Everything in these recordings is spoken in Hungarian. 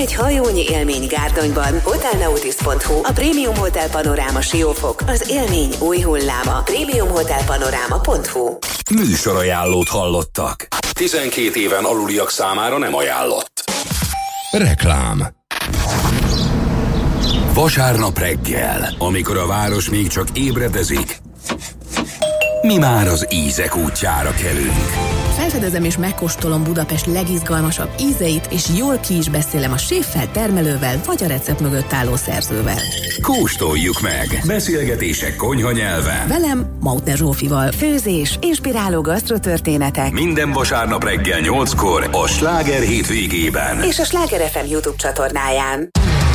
egy hajónyi élmény Gárdonyban. Hotelnautis.hu, a Premium Hotel Panoráma Siófok, az élmény új hulláma. Premiumhotelpanorama.hu. Műsorajánlót hallottak. 12 éven aluliak számára nem ajánlott. Reklám. Vasárnap reggel, amikor a város még csak ébredezik, mi már az ízek útjára kelünk. Felfedezem és megkóstolom Budapest legizgalmasabb ízeit, és jól ki is beszélem a séffel, termelővel, vagy a recept mögött álló szerzővel. Kóstoljuk meg! Beszélgetések konyha nyelven. Velem, Mautner Zsófival. Főzés, inspiráló gasztrotörténetek. Minden vasárnap reggel 8-kor a Sláger hétvégében. És a Sláger FM YouTube csatornáján.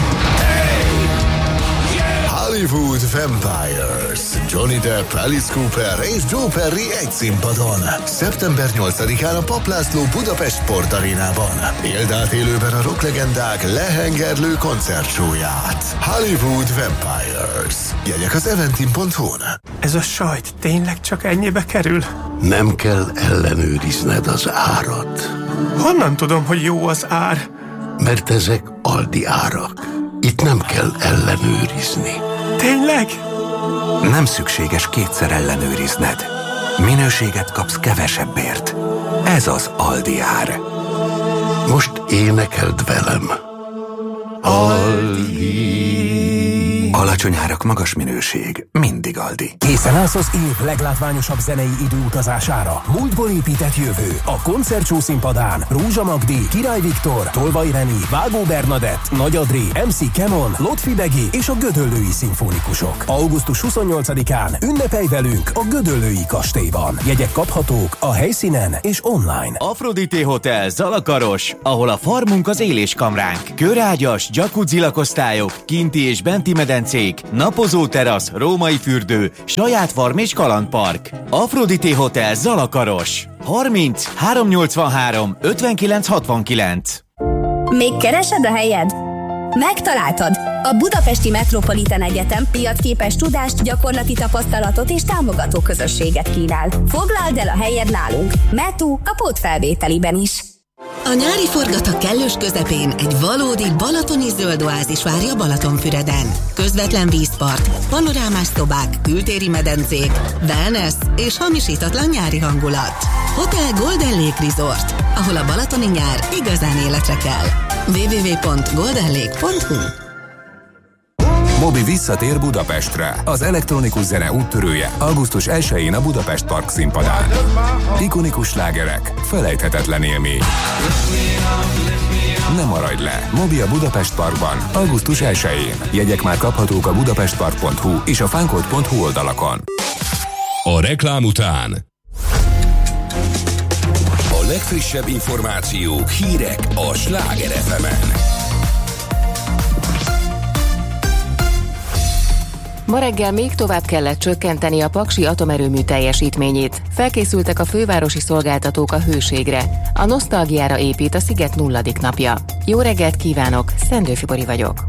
Hollywood Vampires. Johnny Depp, Alice Cooper és Joe Perry egy színpadon. Szeptember 8-án a Papp László Budapest Sportarénában. Éld át élőben a rocklegendák lehengerlő koncertsóját. Hollywood Vampires. Jegyek az eventim.hu-n. Ez a sajt tényleg csak ennyibe kerül? Nem kell ellenőrizned az árat. Honnan tudom, hogy jó az ár? Mert ezek Aldi árak. Itt nem kell ellenőrizni. Tényleg? Nem szükséges kétszer ellenőrizned. Minőséget kapsz kevesebbért. Ez az Aldi ár. Most énekeld velem. Aldi. Alacsony árak, magas minőség. Mindig Aldi. Készen állsz az év leglátványosabb zenei időutazására. Múltból épített jövő. A koncertshow színpadán Rózsa Magdi, Király Viktor, Tolvay Reni, Vágó Bernadett, Nagy Adré, MC Kenon, Lotfi Begi és a Gödöllői Szimfonikusok. Augusztus 28-án ünnepelj velünk a Gödöllői Kastélyban. Jegyek kaphatók a helyszínen és online. Aphrodite Hotel Zalakaros, ahol a farmunk az éléskamránk. Körágyas, jacuzzi lakosztályok, kinti és benti medencék, napozó terasz, római fürdő, saját farm és kalandpark. Aphrodite Hotel Zalakaros. 30 383 59 69. Még keresed a helyed? Megtaláltad! A Budapesti Metropolitan Egyetem piacképes tudást, gyakorlati tapasztalatot és támogató közösséget kínál. Foglald el a helyed nálunk, Metu a pótfelvételiben is. A nyári forgatak kellős közepén egy valódi balatoni zöld oázis várja Balatonfüreden. Közvetlen vízpart, panorámás szobák, kültéri medencék, wellness és hamisítatlan nyári hangulat. Hotel Golden Lake Resort, ahol a balatoni nyár igazán életre kell. www.goldenlake.hu. Mobi visszatér Budapestre. Az elektronikus zene úttörője augusztus 1-én a Budapest Park színpadán. Ikonikus slágerek, felejthetetlen élmény. Ne maradj le! Mobi a Budapest Parkban augusztus 1-én. Jegyek már kaphatók a budapestpark.hu és a fankod.hu oldalakon. A reklám után a legfrissebb információk, hírek a Sláger FM-en. Ma reggel még tovább kellett csökkenteni a paksi atomerőmű teljesítményét. Felkészültek a fővárosi szolgáltatók a hőségre. A nosztalgiára épít a sziget 0. napja. Jó reggelt kívánok, Szendő Fibori vagyok.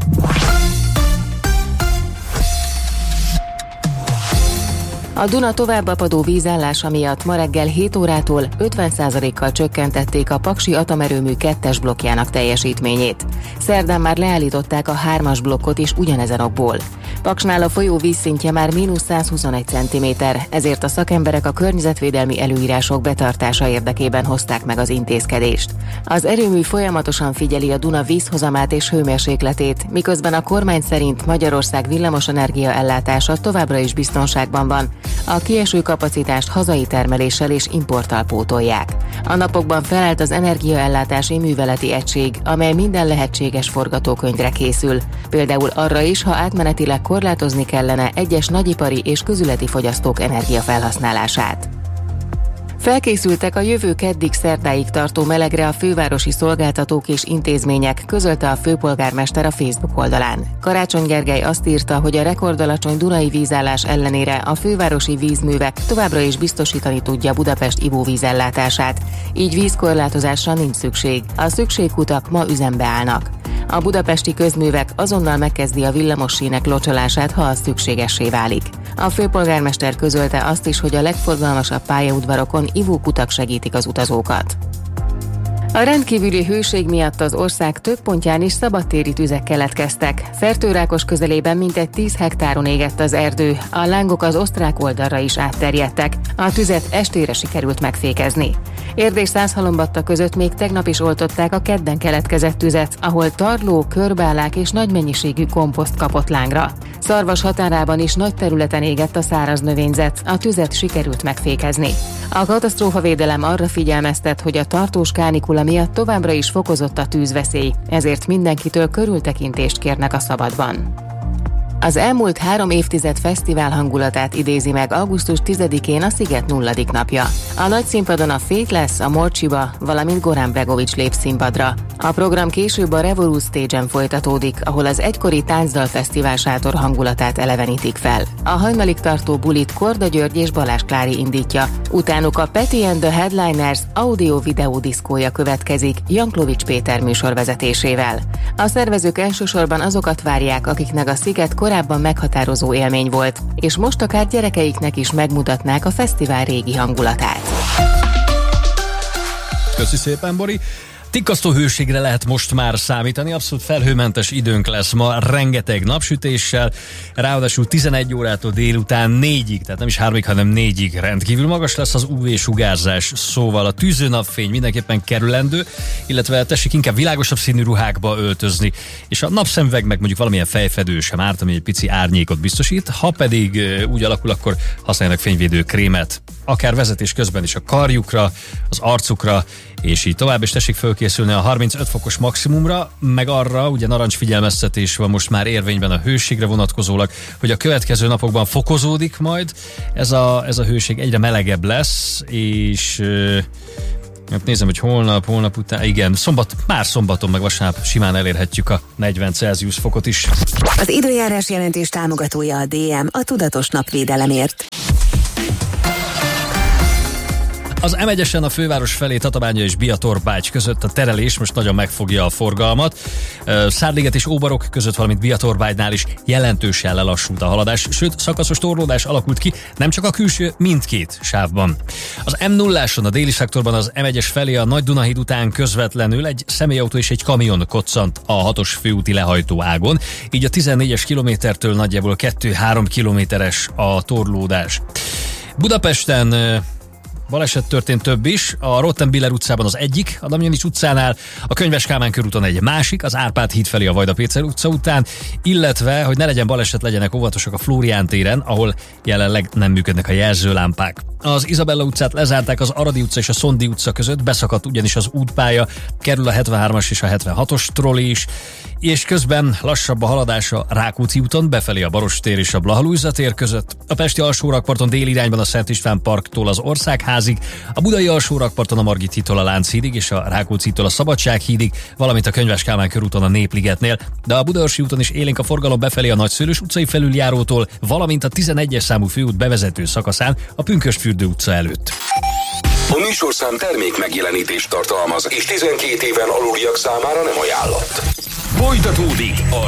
A Duna továbbapadó vízállása miatt ma reggel 7 órától 50%-kal csökkentették a paksi atomerőmű 2-es blokkjának teljesítményét. Szerdán már leállították a 3-as blokkot is ugyanezen okból. Paksnál a folyó vízszintje már -121 cm, ezért a szakemberek a környezetvédelmi előírások betartása érdekében hozták meg az intézkedést. Az erőmű folyamatosan figyeli a Duna vízhozamát és hőmérsékletét, miközben a kormány szerint Magyarország villamosenergia ellátása továbbra is biztonságban van. A kieső kapacitást hazai termeléssel és importtal pótolják. A napokban felállt az energiaellátási műveleti egység, amely minden lehetséges forgatókönyvre készül. Például arra is, ha átmenetileg korlátozni kellene egyes nagyipari és közületi fogyasztók energiafelhasználását. Felkészültek a jövő keddig szerdáig tartó melegre a fővárosi szolgáltatók és intézmények, közölte a főpolgármester a Facebook oldalán. Karácsony Gergely azt írta, hogy a rekordalacsony dunai vízállás ellenére a fővárosi vízművek továbbra is biztosítani tudja Budapest ivóvízellátását, így vízkorlátozásra nincs szükség. A szükségkutak ma üzembe állnak. A budapesti közművek azonnal megkezdi a villamossínek locsolását, ha az szükségessé válik. A főpolgármester közölte azt is, hogy a legforgalmasabb pályaudvarokon ivókutak segítik az utazókat. A rendkívüli hőség miatt az ország több pontján is szabadtéri tüzek keletkeztek. Fertőrákos közelében mintegy 10 hektáron égett az erdő, a lángok az osztrák oldalra is átterjedtek. A tüzet estére sikerült megfékezni. Érd és Százhalombatta között még tegnap is oltották a kedden keletkezett tüzet, ahol tarló, körbálák és nagy mennyiségű komposzt kapott lángra. Szarvas határában is nagy területen égett a száraz növényzet, a tüzet sikerült megfékezni. A katasztrófavédelem arra figyelmeztet, hogy a tartós kánikula miatt továbbra is fokozott a tűzveszély, ezért mindenkitől körültekintést kérnek a szabadban. Az elmúlt 3 évtized fesztivál hangulatát idézi meg augusztus 10-én a Sziget 0. napja. A nagy színpadon a Faithless, a Morcsiba, valamint Goran Bregovics lép színpadra. A program később a Revolut Stage-en folytatódik, ahol az egykori táncdalfesztivál sátor hangulatát elevenítik fel. A hajnalig tartó bulit Korda György és Balázs Klári indítja. Utánuk a Petty and the Headliners audio-videó diszkója következik Janklovics Péter műsorvezetésével. A szervezők elsősorban azokat várják, akiknek a Sziget korábban meghatározó élmény volt, és most akár gyerekeiknek is megmutatnák a fesztivál régi hangulatát. Köszi szépen, Bori! Tikkasztó hőségre lehet most már számítani, abszolút felhőmentes időnk lesz ma, rengeteg napsütéssel, ráadásul 11 órától délután 4-ig, tehát nem is 3-ig, hanem 4-ig rendkívül magas lesz az UV-sugárzás, szóval a tűzőnapfény mindenképpen kerülendő, illetve tessék inkább világosabb színű ruhákba öltözni, és a napszemüveg meg mondjuk valamilyen fejfedő sem árt, ami egy pici árnyékot biztosít, ha pedig úgy alakul, akkor használjanak fényvédő krémet, akár vezetés közben is a karjukra, az arcukra, és így tovább, és tessék fölkészülni a 35 fokos maximumra, meg arra, ugye narancsfigyelmeztetés van most már érvényben a hőségre vonatkozólag, hogy a következő napokban fokozódik majd, ez a hőség egyre melegebb lesz, és nézem, hogy holnap után, igen, már szombaton meg vasárnap simán elérhetjük a 40 Celsius fokot is. Az időjárás jelentés támogatója a DM, a tudatos napvédelemért. Az M1-esen a főváros felé Tatabánya és Biatorbágy között a terelés most nagyon megfogja a forgalmat. Szárliget és Óbarok között, valamint Biatorbágynál is jelentősen lelassult a haladás, sőt szakaszos torlódás alakult ki nem csak a külső, mindkét sávban. Az M0-áson a déli szektorban az M1-es felé a Nagy-Dunahíd után közvetlenül egy személyautó és egy kamion koccant a 6-os főúti lehajtó ágon, így a 14-es kilométertől nagyjából 2-3 kilométeres a torlódás. Budapesten baleset történt több is, a Rottenbiller utcában az egyik, a Damjanics utcánál, a Könyves Kálmán körúton egy másik, az Árpád híd felé a Vajda Péter utca után, illetve, hogy ne legyen baleset, legyenek óvatosak a Flórián téren, ahol jelenleg nem működnek a jelzőlámpák. Az Izabella utcát lezárták az Aradi utca és a Szondi utca között, beszakadt ugyanis az útpálya, kerül a 73-as és a 76-os trolli is, és közben lassabb a haladás a Rákóczi úton, befelé a Baross tér és a Blaha-Lujza tér között, a pesti alsórakparton déli irányban a Szent István parktól az Országházig, a budai alsórakparton a Margit hídtól a Lánchídig és a Rákóczitól a Szabadsághídig, valamint a Könyves Kálmán körúton a Népligetnél, de a Budaörsi úton is élénk a forgalom befelé a Nagyszőlős utcai felüljárótól, valamint a 11-es számú főút bevezető szakaszán a Pünkösdfürdő utca előtt. A műsorszám termék megjelenítést tartalmaz, és 12 éven aluliak számára nem ajánlott. Folytatódik a